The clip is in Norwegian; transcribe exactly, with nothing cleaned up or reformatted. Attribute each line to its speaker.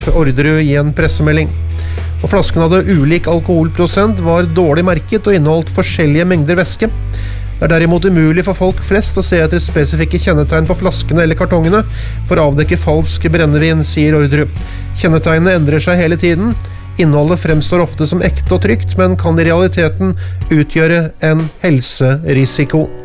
Speaker 1: Orderud i en pressemelding. Og flasken hadde ulik alkoholprosent, var dårlig merket og inneholdt forskjellige mengder væske. Det er derimot umulig for folk flest å se etter spesifikke kjennetegn på flaskene eller kartongene for å avdekke falsk brennevin, sier Orderud. Kjennetegnene endrer seg hele tiden. Innholdet fremstår ofte som ekte og trygt, men kan i realiteten utgjøre en helserisiko.